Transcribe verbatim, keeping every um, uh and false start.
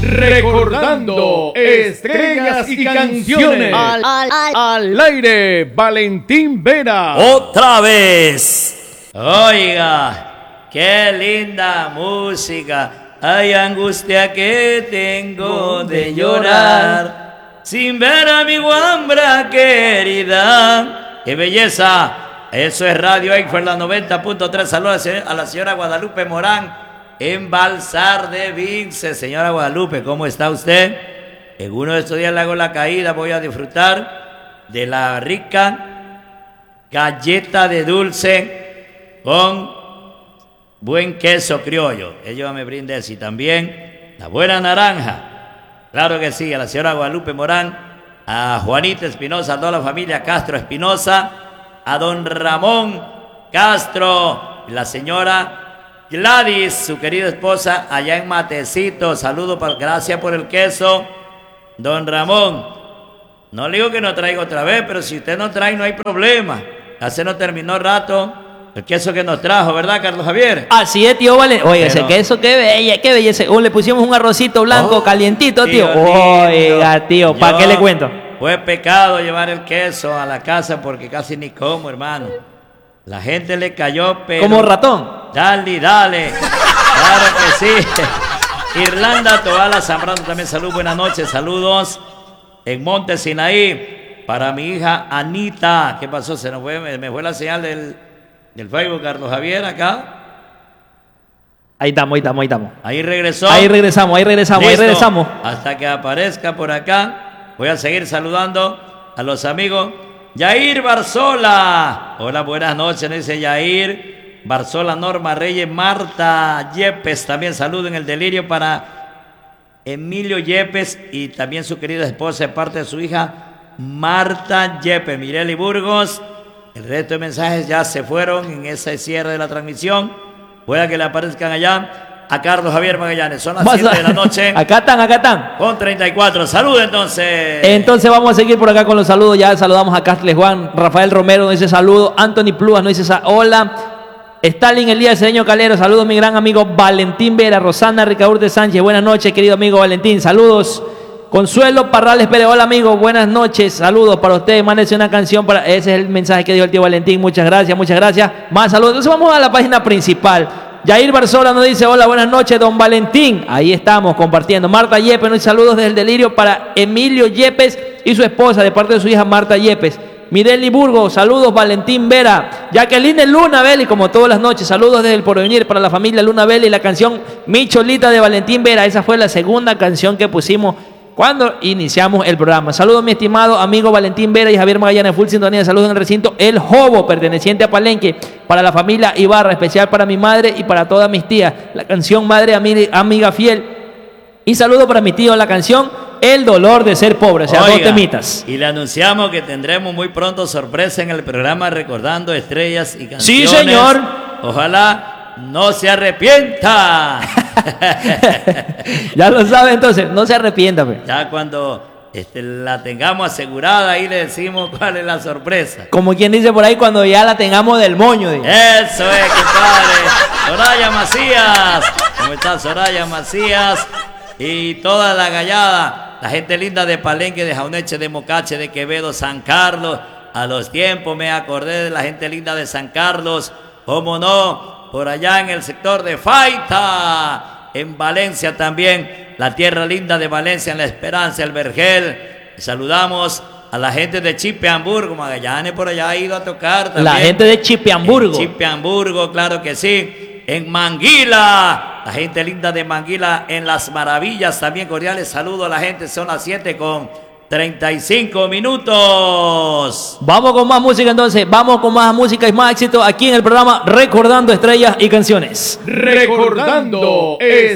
Recordando estrellas y canciones. Al, al, al, Al aire, Valentín Vera. Otra vez. Oiga, qué linda música. Hay angustia que tengo de llorar sin ver a mi guambra querida. ¡Qué belleza! Eso es Radio Eiffel, la noventa punto tres. Saludos a la señora Guadalupe Morán en Balsar de Vince. Señora Guadalupe, ¿cómo está usted? En uno de estos días le hago la caída. Voy a disfrutar de la rica galleta de dulce con buen queso criollo. Ella me brinda eso. Y también la buena naranja. Claro que sí, a la señora Guadalupe Morán, a Juanita Espinosa, a toda la familia Castro Espinosa, a don Ramón Castro, la señora Gladys, su querida esposa, allá en Matecito. Saludos, por, gracias por el queso, don Ramón. No le digo que no traiga otra vez, pero si usted no trae no hay problema. Hace no terminó rato el queso que nos trajo, ¿verdad, Carlos Javier? Así es, tío Vale. Oiga, ese Pero- queso, qué bella, qué belleza. Oh, le pusimos un arrocito blanco Oh, calientito, tío. tío lindo. Oiga, tío, ¿para Yo- qué le cuento? Fue pecado llevar el queso a la casa porque casi ni como, hermano. La gente le cayó, pero... Como ratón. Dale, dale. Claro que sí. Irlanda Toala Zambrano también salud, buenas noches, saludos. En Monte Sinaí, para mi hija Anita. ¿Qué pasó? Se nos fue, me, me fue la señal del, del Facebook, Carlos Javier, acá. Ahí estamos, ahí estamos, ahí estamos. Ahí regresó. Ahí regresamos, ahí regresamos, ahí Listo. regresamos. Hasta que aparezca por acá, voy a seguir saludando a los amigos. Yair Barzola. Hola, buenas noches, nos dice Yair Barzola, Norma Reyes, Marta Yepes. También saludo en el delirio para Emilio Yepes y también su querida esposa de parte de su hija Marta Yepes. Mireli Burgos. El resto de mensajes ya se fueron en ese cierre de la transmisión. Pueda que le aparezcan allá a Carlos Javier Magallanes. Son las Vamos siete a- de la noche. Acá están, acá están. Con treinta y cuatro. Salud entonces. Entonces vamos a seguir por acá con los saludos. Ya saludamos a Castle Juan. Rafael Romero nos dice saludo. Anthony Pluas nos dice sa- hola. Stalin Elías Cedeño Calero. Saludos mi gran amigo Valentín Vera. Rosana Ricaurte Sánchez. Buenas noches, querido amigo Valentín. Saludos. Consuelo Parrales Pérez. Hola amigo. Buenas noches. Saludos para ustedes. Mándense una canción para... Ese es el mensaje que dio el tío Valentín. Muchas gracias, muchas gracias. Más saludos. Entonces vamos a la página principal. Yair Barzola nos dice, hola, buenas noches, don Valentín. Ahí estamos compartiendo. Marta Yepes nos dice saludos desde el delirio para Emilio Yepes y su esposa, de parte de su hija Marta Yepes. Mireli Burgos, saludos, Valentín Vera. Jacqueline Luna Belli, como todas las noches, saludos desde el Porvenir para la familia Luna Belli. La canción Mi Cholita de Valentín Vera, esa fue la segunda canción que pusimos cuando iniciamos el programa. Saludos, mi estimado amigo Valentín Vera y Javier Magallanes, full sintonía. Saludos en el recinto El Jobo, perteneciente a Palenque, para la familia Ibarra, especial para mi madre y para todas mis tías. La canción Madre Ami- Amiga Fiel. Y saludo para mi tío, la canción El Dolor de Ser Pobre, o sea, Oiga, dos temitas. y le anunciamos que tendremos muy pronto sorpresa en el programa Recordando Estrellas y Canciones. Sí, señor. Ojalá no se arrepienta. Ya lo sabe, entonces, no se arrepienta. Pues. Ya cuando este, la tengamos asegurada, ahí le decimos cuál es la sorpresa. Como quien dice por ahí, cuando ya la tengamos del moño. Digo. Eso es, compadre. Soraya Macías. ¿Cómo está Soraya Macías? Y toda la gallada, la gente linda de Palenque, de Jauneche, de Mocache, de Quevedo, San Carlos. A los tiempos me acordé de la gente linda de San Carlos. ¿Cómo no? Por allá en el sector de Faita. En Valencia también. La tierra linda de Valencia, en La Esperanza, el Vergel. Saludamos a la gente de Chipeamburgo. Magallanes por allá ha ido a tocar también. La gente de Chipeamburgo. En Chipeamburgo, claro que sí. En Manguila, la gente linda de Manguila, en Las Maravillas, también cordiales saludos a la gente. Son las siete con treinta y cinco minutos. Vamos con más música entonces, vamos con más música y más éxito aquí en el programa Recordando Estrellas y Canciones. Recordando